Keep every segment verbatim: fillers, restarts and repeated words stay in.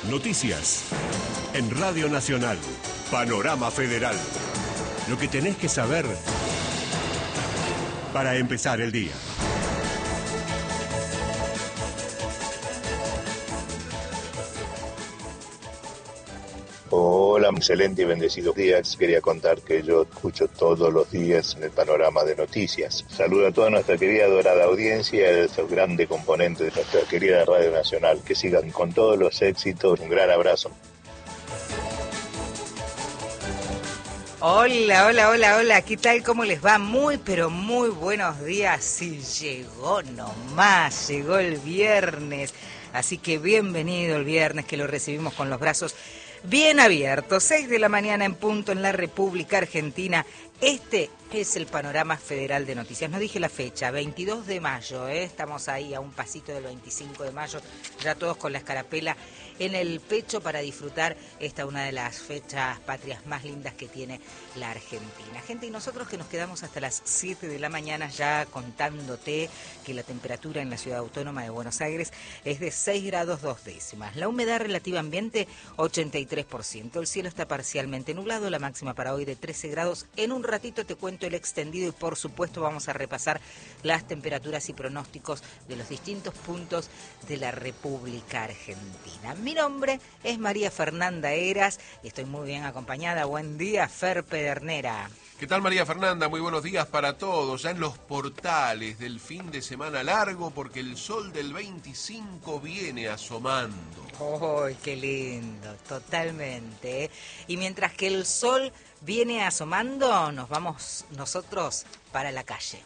Noticias. En Radio Nacional. Panorama Federal. Lo que tenés que saber para empezar el día. Hola, excelente y bendecido día. Quería contar que yo escucho todos los días en el Panorama de Noticias. Saludo a toda nuestra querida dorada audiencia, a esos grandes componentes de nuestra querida Radio Nacional. Que sigan con todos los éxitos. Un gran abrazo. Hola, hola, hola, hola, ¿qué tal? ¿Cómo les va? Muy, pero muy buenos días. Sí, llegó nomás, llegó el viernes. Así que bienvenido el viernes, que lo recibimos con los brazos bien abiertos. seis de la mañana en punto en la República Argentina. Este es el Panorama Federal de Noticias. No dije la fecha, veintidós de mayo, ¿eh? Estamos ahí a un pasito del veinticinco de mayo, ya todos con la escarapela en el pecho para disfrutar esta una de las fechas patrias más lindas que tiene la Argentina. Gente, y nosotros que nos quedamos hasta las siete de la mañana ya contándote que la temperatura en la ciudad autónoma de Buenos Aires es de seis grados dos décimas. La humedad relativa ambiente, ochenta y tres por ciento. El cielo está parcialmente nublado, la máxima para hoy de trece grados. En un ratito te cuento el extendido y por supuesto vamos a repasar las temperaturas y pronósticos de los distintos puntos de la República Argentina. Mi nombre es María Fernanda Heras y estoy muy bien acompañada. Buen día, Fer Pedernera. ¿Qué tal, María Fernanda? Muy buenos días para todos. Ya en los portales del fin de semana largo, porque el sol del veinticinco viene asomando. ¡Oh, qué lindo! Totalmente. ¿eh? Y mientras que el sol viene asomando, nos vamos nosotros para la calle.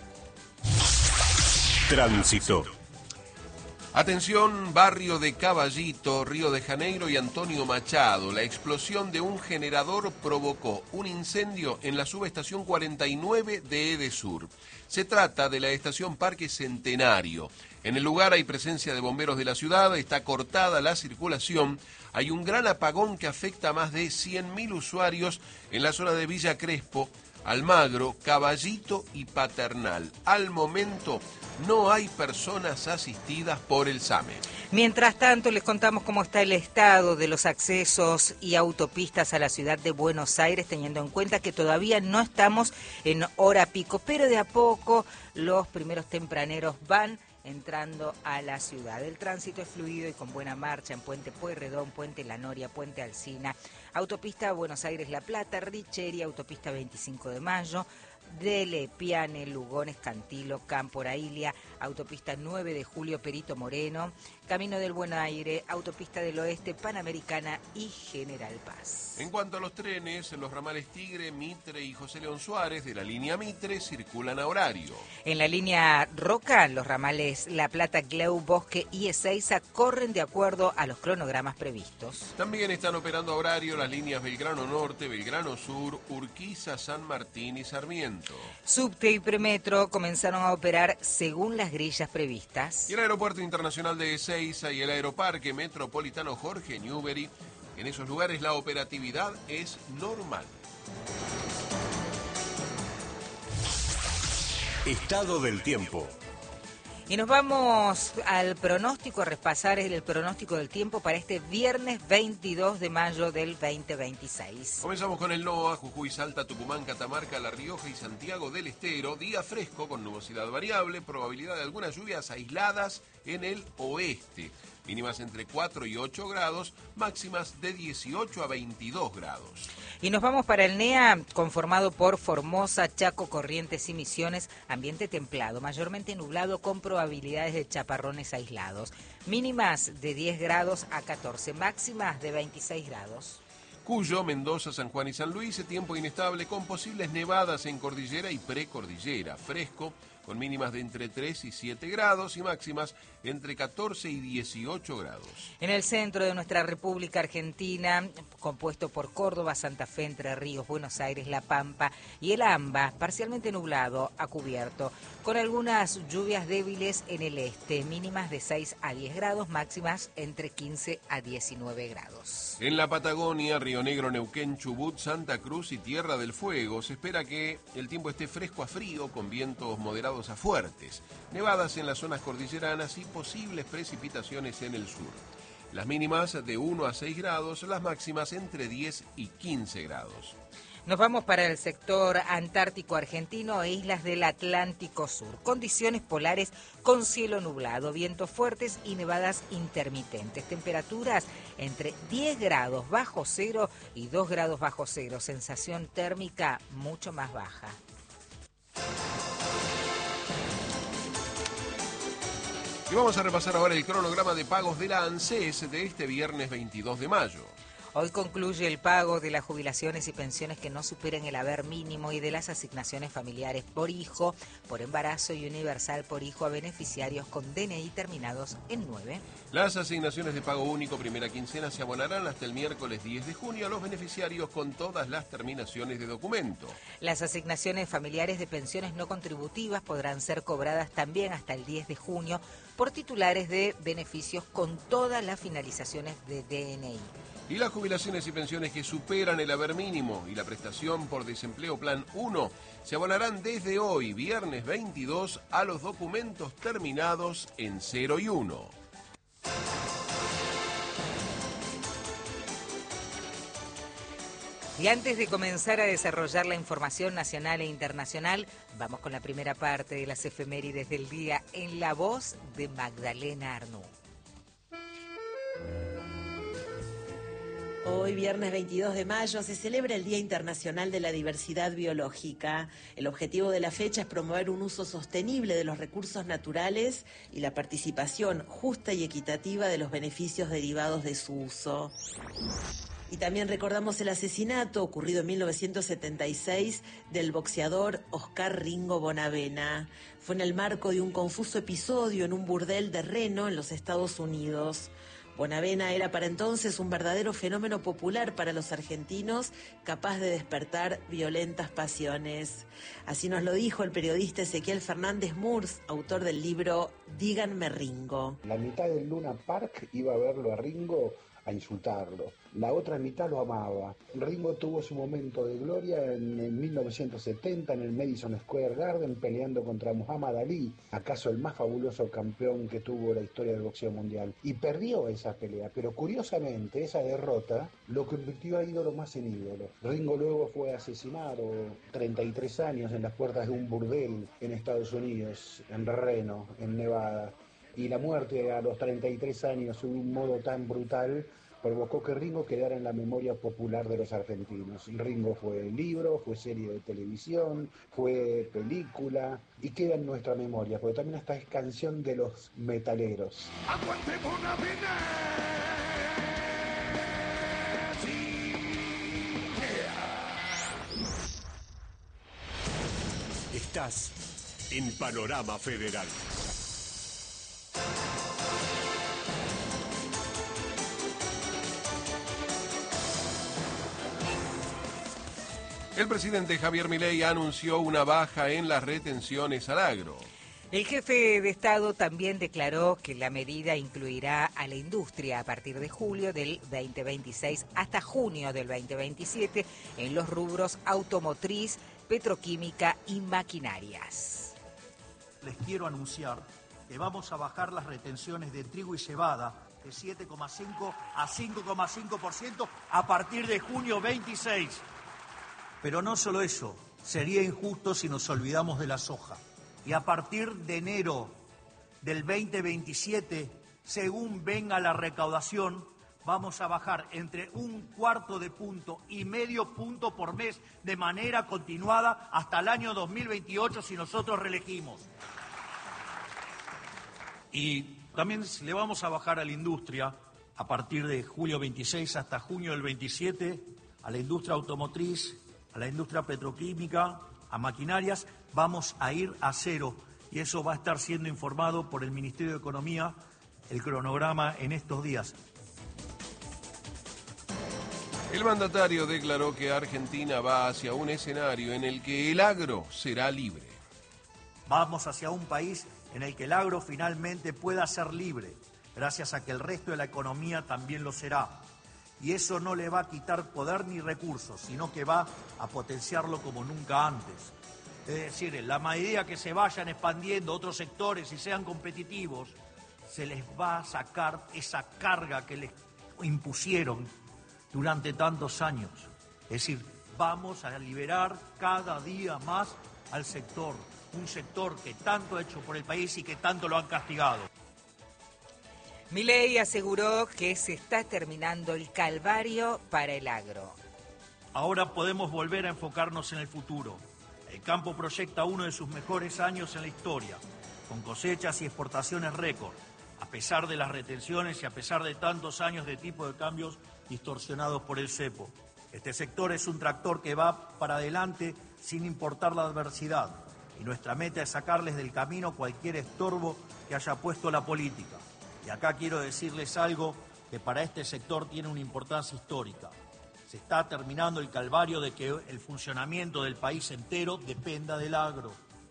Tránsito. Atención, barrio de Caballito, Río de Janeiro y Antonio Machado. La explosión de un generador provocó un incendio en la subestación cuarenta y nueve de Edesur. Se trata de la estación Parque Centenario. En el lugar hay presencia de bomberos de la ciudad, está cortada la circulación. Hay un gran apagón que afecta a más de cien mil usuarios en la zona de Villa Crespo, Almagro, Caballito y Paternal. Al momento no hay personas asistidas por el SAME. Mientras tanto, les contamos cómo está el estado de los accesos y autopistas a la ciudad de Buenos Aires, teniendo en cuenta que todavía no estamos en hora pico, pero de a poco los primeros tempraneros van entrando a la ciudad. El tránsito es fluido y con buena marcha en Puente Pueyrredón, Puente La Noria, Puente Alsina, Autopista Buenos Aires-La Plata, Richeria, Autopista veinticinco de mayo, Dele, Piane, Lugones, Cantilo, Campo Railia, Autopista nueve de julio, Perito Moreno, Camino del Buen Aire, Autopista del Oeste, Panamericana y General Paz. En cuanto a los trenes, los ramales Tigre, Mitre y José León Suárez de la línea Mitre circulan a horario. En la línea Roca, los ramales La Plata, Cleu, Bosque y Ezeiza corren de acuerdo a los cronogramas previstos. También están operando a horario las líneas Belgrano Norte, Belgrano Sur, Urquiza, San Martín y Sarmiento. Subte y Premetro comenzaron a operar según las grillas previstas. Y el Aeropuerto Internacional de Ezeiza y el Aeroparque Metropolitano Jorge Newbery, en esos lugares la operatividad es normal. Estado del tiempo. Y nos vamos al pronóstico, a repasar el pronóstico del tiempo para este viernes veintidós de mayo del veinte veintiséis. Comenzamos con el NOA, Jujuy, Salta, Tucumán, Catamarca, La Rioja y Santiago del Estero. Día fresco con nubosidad variable, probabilidad de algunas lluvias aisladas en el oeste. Mínimas entre cuatro y ocho grados, máximas de dieciocho a veintidós grados. Y nos vamos para el NEA, conformado por Formosa, Chaco, Corrientes y Misiones, ambiente templado, mayormente nublado con probabilidades de chaparrones aislados. Mínimas de diez grados a catorce, máximas de veintiséis grados. Cuyo, Mendoza, San Juan y San Luis, tiempo inestable con posibles nevadas en cordillera y precordillera. Fresco, con mínimas de entre tres y siete grados y máximas entre catorce y dieciocho grados. En el centro de nuestra República Argentina, compuesto por Córdoba, Santa Fe, Entre Ríos, Buenos Aires, La Pampa y el AMBA, parcialmente nublado a cubierto, con algunas lluvias débiles en el este, mínimas de seis a diez grados, máximas entre quince a diecinueve grados. En la Patagonia, Río Negro, Neuquén, Chubut, Santa Cruz y Tierra del Fuego, se espera que el tiempo esté fresco a frío, con vientos moderados a fuertes, nevadas en las zonas cordilleranas y posibles precipitaciones en el sur. Las mínimas de uno a seis grados, las máximas entre diez y quince grados. Nos vamos para el sector antártico argentino e islas del Atlántico Sur. Condiciones polares con cielo nublado, vientos fuertes y nevadas intermitentes. Temperaturas entre diez grados bajo cero y dos grados bajo cero. Sensación térmica mucho más baja. Y vamos a repasar ahora el cronograma de pagos de la ANSES de este viernes veintidós de mayo. Hoy concluye el pago de las jubilaciones y pensiones que no superen el haber mínimo y de las asignaciones familiares por hijo, por embarazo y universal por hijo a beneficiarios con D N I terminados en nueve. Las asignaciones de pago único primera quincena se abonarán hasta el miércoles diez de junio a los beneficiarios con todas las terminaciones de documento. Las asignaciones familiares de pensiones no contributivas podrán ser cobradas también hasta el diez de junio por titulares de beneficios con todas las finalizaciones de D N I. Y las jubilaciones y pensiones que superan el haber mínimo y la prestación por desempleo plan uno se abonarán desde hoy, viernes veintidós, a los documentos terminados en cero y uno. Y antes de comenzar a desarrollar la información nacional e internacional, vamos con la primera parte de las efemérides del día en la voz de Magdalena Arnú. Hoy, viernes veintidós de mayo, se celebra el Día Internacional de la Diversidad Biológica. El objetivo de la fecha es promover un uso sostenible de los recursos naturales y la participación justa y equitativa de los beneficios derivados de su uso. Y también recordamos el asesinato ocurrido en mil novecientos setenta y seis del boxeador Oscar Ringo Bonavena. Fue en el marco de un confuso episodio en un burdel de Reno, en los Estados Unidos. Bonavena era para entonces un verdadero fenómeno popular para los argentinos, capaz de despertar violentas pasiones. Así nos lo dijo el periodista Ezequiel Fernández Murs, autor del libro Díganme Ringo. La mitad del Luna Park iba a verlo a Ringo a insultarlo. La otra mitad lo amaba. Ringo tuvo su momento de gloria en, en mil novecientos setenta en el Madison Square Garden peleando contra Muhammad Ali, acaso el más fabuloso campeón que tuvo la historia del boxeo mundial. Y perdió esa pelea, pero curiosamente esa derrota lo convirtió a ídolo más en ídolo. Ringo luego fue asesinado treinta y tres años en las puertas de un burdel en Estados Unidos, en Reno, en Nevada. Y la muerte a los treinta y tres años de un modo tan brutal provocó que Ringo quedara en la memoria popular de los argentinos. Ringo fue libro, fue serie de televisión, fue película y queda en nuestra memoria, porque también esta es canción de los metaleros. Estás en Panorama Federal. El presidente Javier Milei anunció una baja en las retenciones al agro. El jefe de Estado también declaró que la medida incluirá a la industria a partir de julio del veinte veintiséis hasta junio del veinte veintisiete en los rubros automotriz, petroquímica y maquinarias. Les quiero anunciar que vamos a bajar las retenciones de trigo y cebada de siete coma cinco a cinco coma cinco por ciento a partir de junio veintiséis. Pero no solo eso, sería injusto si nos olvidamos de la soja. Y a partir de enero del veinte veintisiete, según venga la recaudación, vamos a bajar entre un cuarto de punto y medio punto por mes de manera continuada hasta el año dos mil veintiocho si nosotros reelegimos. Y también le vamos a bajar a la industria a partir de julio veintiséis hasta junio del veintisiete, a la industria automotriz, a la industria petroquímica, a maquinarias, vamos a ir a cero. Y eso va a estar siendo informado por el Ministerio de Economía, el cronograma en estos días. El mandatario declaró que Argentina va hacia un escenario en el que el agro será libre. Vamos hacia un país en el que el agro finalmente pueda ser libre, gracias a que el resto de la economía también lo será. Y eso no le va a quitar poder ni recursos, sino que va a potenciarlo como nunca antes. Es decir, en la medida que se vayan expandiendo otros sectores y sean competitivos, se les va a sacar esa carga que les impusieron durante tantos años. Es decir, vamos a liberar cada día más al sector, un sector que tanto ha hecho por el país y que tanto lo han castigado. Milei aseguró que se está terminando el calvario para el agro. Ahora podemos volver a enfocarnos en el futuro. El campo proyecta uno de sus mejores años en la historia, con cosechas y exportaciones récord, a pesar de las retenciones y a pesar de tantos años de tipo de cambios distorsionados por el cepo. Este sector es un tractor que va para adelante sin importar la adversidad, y nuestra meta es sacarles del camino cualquier estorbo que haya puesto la política. Y acá quiero decirles algo que para este sector tiene una importancia histórica. Se está terminando el calvario de que el funcionamiento del país entero dependa del agro.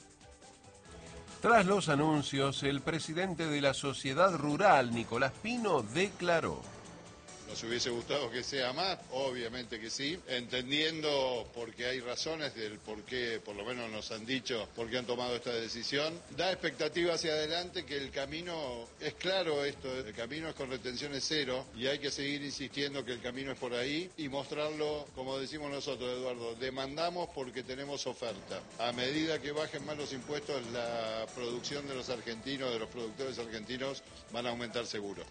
Tras los anuncios, el presidente de la Sociedad Rural, Nicolás Pino, declaró: ¿Nos hubiese gustado que sea más? Obviamente que sí, entendiendo porque hay razones del por qué, por lo menos nos han dicho, por qué han tomado esta decisión. Da expectativa hacia adelante que el camino, es claro esto, el camino es con retenciones cero y hay que seguir insistiendo que el camino es por ahí y mostrarlo, como decimos nosotros, Eduardo, demandamos porque tenemos oferta. A medida que bajen más los impuestos, la producción de los argentinos, de los productores argentinos, van a aumentar seguro.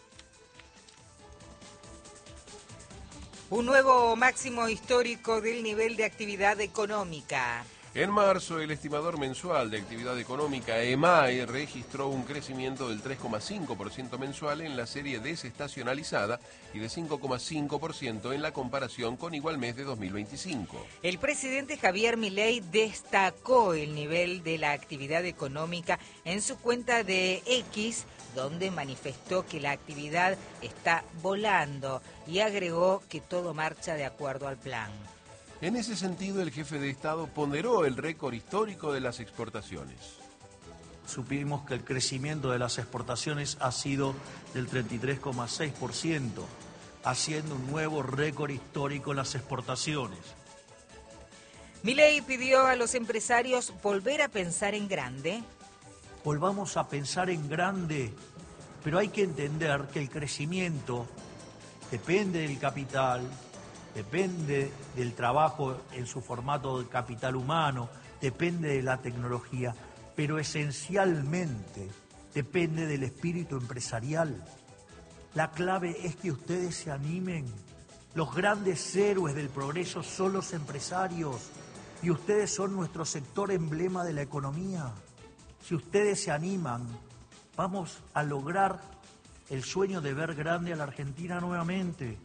Un nuevo máximo histórico del nivel de actividad económica. En marzo, el estimador mensual de actividad económica, E M A E, registró un crecimiento del tres coma cinco por ciento mensual en la serie desestacionalizada y de cinco coma cinco por ciento en la comparación con igual mes de dos mil veinticinco. El presidente Javier Milei destacó el nivel de la actividad económica en su cuenta de X, donde manifestó que la actividad está volando y agregó que todo marcha de acuerdo al plan. En ese sentido, el jefe de Estado ponderó el récord histórico de las exportaciones. Supimos que el crecimiento de las exportaciones ha sido del treinta y tres coma seis por ciento, haciendo un nuevo récord histórico en las exportaciones. Milei pidió a los empresarios volver a pensar en grande. Volvamos a pensar en grande, pero hay que entender que el crecimiento depende del capital, depende del trabajo en su formato de capital humano, depende de la tecnología, pero esencialmente depende del espíritu empresarial. La clave es que ustedes se animen. Los grandes héroes del progreso son los empresarios y ustedes son nuestro sector emblema de la economía. Si ustedes se animan, vamos a lograr el sueño de ver grande a la Argentina nuevamente.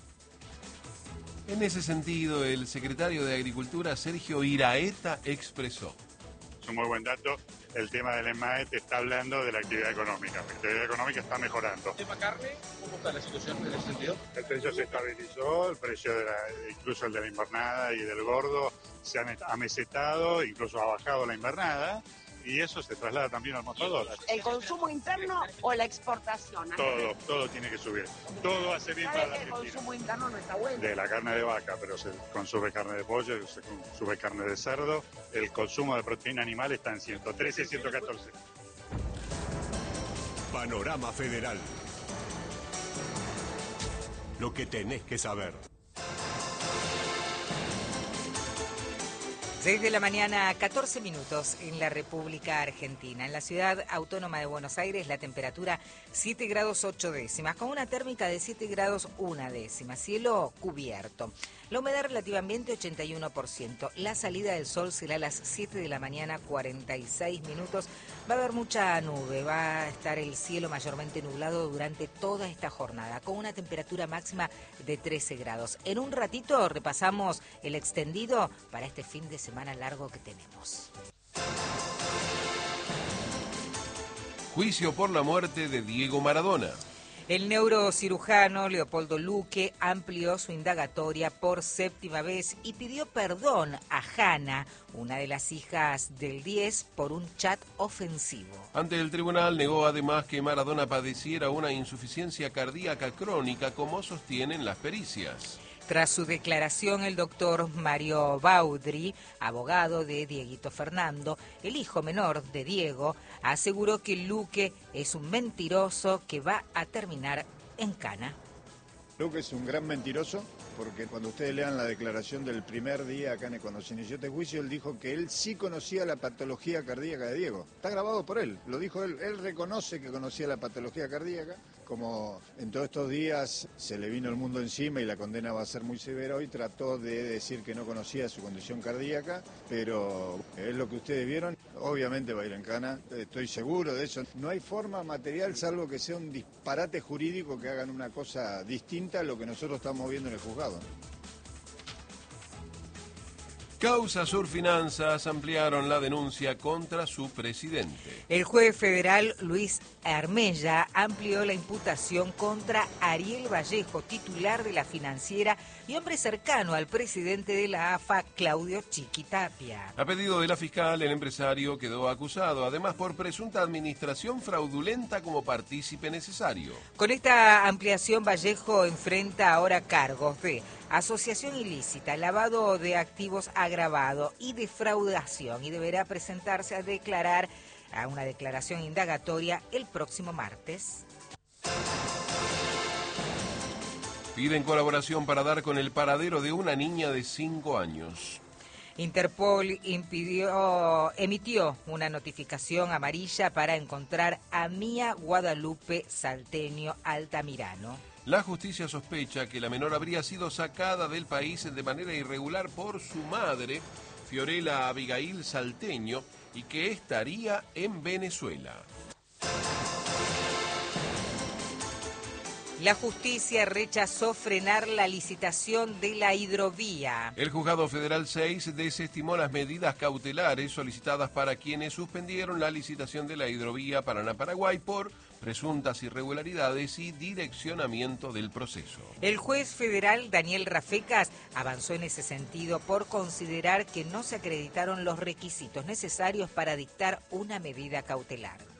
En ese sentido, el secretario de Agricultura, Sergio Iraeta, expresó: Es un muy buen dato. El tema del E M A E te está hablando de la actividad económica. La actividad económica está mejorando. ¿El tema carne? ¿Cómo está la situación en ese sentido? El precio se estabilizó, el precio de la, incluso el de la invernada y del gordo se han amesetado, incluso ha bajado la invernada. Y eso se traslada también al mostrador. ¿El consumo interno o la exportación? Todo, todo tiene que subir. Todo hace bien para la Argentina. El consumo interno no está bueno. De la carne de vaca, pero se consume carne de pollo, se consume carne de cerdo. El consumo de proteína animal está en ciento trece, ciento catorce. Panorama Federal. Lo que tenés que saber. seis de la mañana, catorce minutos en la República Argentina. En la ciudad autónoma de Buenos Aires, la temperatura siete grados ocho décimas, con una térmica de siete grados una décima, cielo cubierto. La humedad relativa ambiente ochenta y uno por ciento. La salida del sol será a las siete de la mañana, cuarenta y seis minutos. Va a haber mucha nube, va a estar el cielo mayormente nublado durante toda esta jornada, con una temperatura máxima de trece grados. En un ratito repasamos el extendido para este fin de semana largo que tenemos. Juicio por la muerte de Diego Maradona. El neurocirujano Leopoldo Luque amplió su indagatoria por séptima vez y pidió perdón a Hanna, una de las hijas del diez, por un chat ofensivo. Ante el tribunal negó además que Maradona padeciera una insuficiencia cardíaca crónica, como sostienen las pericias. Tras su declaración, el doctor Mario Baudry, abogado de Dieguito Fernando, el hijo menor de Diego, aseguró que Luque es un mentiroso que va a terminar en cana. Luque es un gran mentiroso, porque cuando ustedes lean la declaración del primer día acá en cuando se inició este juicio, él dijo que él sí conocía la patología cardíaca de Diego. Está grabado por él, lo dijo él, él reconoce que conocía la patología cardíaca. Como en todos estos días se le vino el mundo encima y la condena va a ser muy severa, hoy trató de decir que no conocía su condición cardíaca, pero es lo que ustedes vieron, obviamente va a ir en cana, estoy seguro de eso. No hay forma material salvo que sea un disparate jurídico que hagan una cosa distinta a lo que nosotros estamos viendo en el juzgado. Causa Sur Finanzas ampliaron la denuncia contra su presidente. El juez federal Luis Armella amplió la imputación contra Ariel Vallejo, titular de la financiera y hombre cercano al presidente de la A F A, Claudio Chiquitapia. A pedido de la fiscal, el empresario quedó acusado, además por presunta administración fraudulenta como partícipe necesario. Con esta ampliación, Vallejo enfrenta ahora cargos de asociación ilícita, lavado de activos agravado y defraudación, y deberá presentarse a declarar a una declaración indagatoria el próximo martes. Piden colaboración para dar con el paradero de una niña de cinco años. Interpol impidió, emitió una notificación amarilla para encontrar a Mía Guadalupe Salteño Altamirano. La justicia sospecha que la menor habría sido sacada del país de manera irregular por su madre, Fiorella Abigail Salteño, y que estaría en Venezuela. La justicia rechazó frenar la licitación de la hidrovía. El Juzgado Federal seis desestimó las medidas cautelares solicitadas para quienes suspendieron la licitación de la hidrovía Paraná-Paraguay por presuntas irregularidades y direccionamiento del proceso. El juez federal Daniel Rafecas avanzó en ese sentido por considerar que no se acreditaron los requisitos necesarios para dictar una medida cautelar.